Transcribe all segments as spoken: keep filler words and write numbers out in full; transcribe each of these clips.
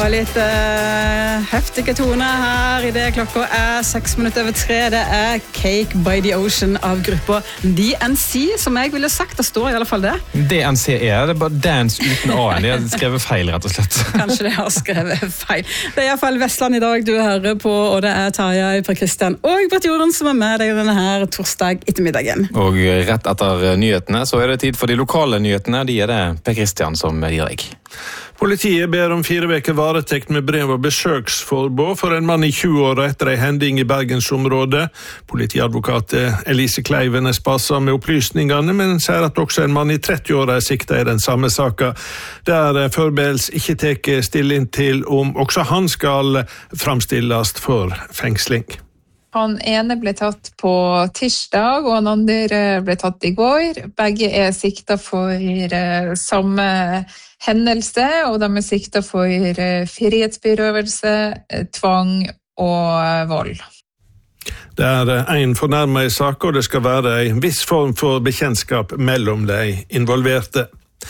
Litt uh, heftige toner her I det klokka er seks minutter over tre. Det er Cake by the Ocean av gruppa D N C, som jeg ville sagt. Det står I alle fall det. D N C er det bare dance uten A-en. De har skrevet feil, rett og slett. Kanskje de har skrevet feil. Det er I alle fall Vestland I dag du hører på, og det er Tarja, Per Kristian og Bert Jordan som er med deg denne her torsdag ettermiddagen. Og rett etter nyhetene så er det tid for de lokale nyhetene. De er det Per Kristian som gir deg. Politiet ber om fire veker varetekt med brev og besøksforbud for en mann I tjue år etter en hending I Bergensområdet. Politiadvokat Elise Kleiven er spassa med opplysningene, men sier at også en mann I tretti år er siktet I den samme saka. Der Førbels ikke teker stilling til om også han skal framstilles for fengsling. Han ene ble tatt på tirsdag, og han andre ble tatt I går. Begge er siktet for samme hendelse, og de er siktet for frihetsberøvelse, tvang og vold. Det er en fornærmet I saken, og det skal være en viss form for bekjentskap mellom de involverte.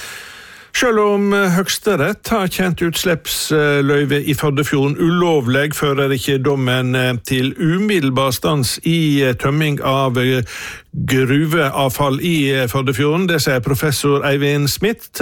Selv om Høyesterett har kjent utslippsløyve I Førdefjorden ulovlig, fører ikke dommen til umiddelbar stans I tømming av gruveavfall I Førdefjorden. Det sier professor Eivind Smith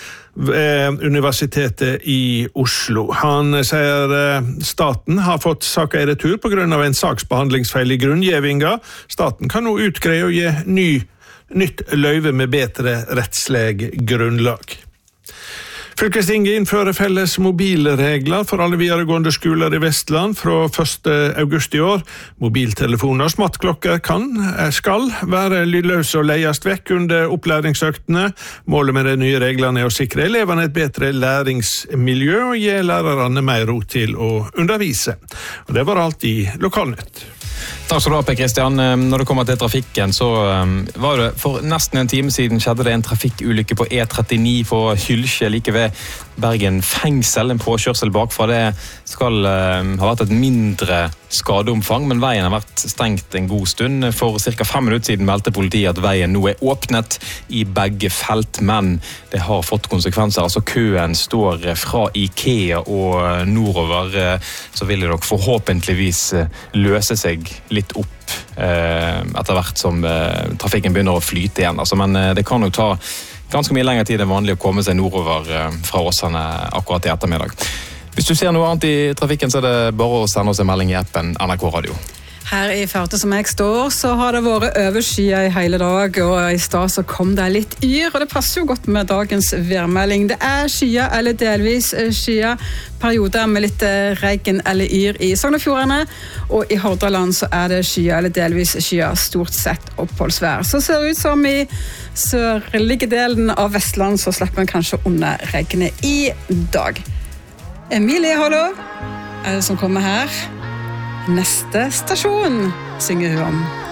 ved Universitetet I Oslo. Han sier staten har fått saker I retur på grunn av en saksbehandlingsfeil I grunngivinga. Staten kan nå utgreie og gi ny, nytt løyve med bedre rettslig grunnlag. Fylkestinget innfører felles mobilregler for alle videregående skoler I Vestland fra første august I år. Mobiltelefoner og smartklokker kan, skal være lydløse og leies vekk under opplæringsøktene. Målet med de nye reglene er å sikre eleverne et bedre læringsmiljø og gi lærerne mer ro til å undervise. Og det var alt I Lokalnytt. Takk skal du ha, Per Kristian. Når det kommer til trafikken, så var det for nesten en time siden skjedde det en trafikkulykke på E trettini på Hylsje, like ved Bergen fengsel. En påkjørsel bakfra. Det skal uh, ha vært et mindre skadeomfang, men veien har vært stengt en god stund. For cirka fem minutter siden meldte politiet at veien nå er åpnet I begge felt, men det har fått konsekvenser. Altså køen står fra IKEA og nordover, så vil det nok forhåpentligvis løse seg litt opp eh, etter hvert som eh, trafikken begynner å flyte igjen. Altså, men eh, det kan nok ta ganske mye lengre tid enn vanlig å komme seg nordover eh, fra Åsane akkurat I ettermiddag. Hvis du ser noe annet I trafikken, så er det bare å sende oss en melding I appen N R K Radio. Her I Førde som jeg står, så har det vært overskyet I hele dag, og I stad så kom det litt yr, og det passer jo godt med dagens værmelding. Det er skyet eller delvis skyet, perioder med litt regn eller yr I Sogn og Fjordane, og I Hordaland så er det skyet eller delvis skyet, stort sett oppholdsvær. Så ser det ut som I sørlige delen av Vestland så slipper man kanskje under regnet I dag. Emilie Hollow er det som kommer her. Neste stasjon synger hun om.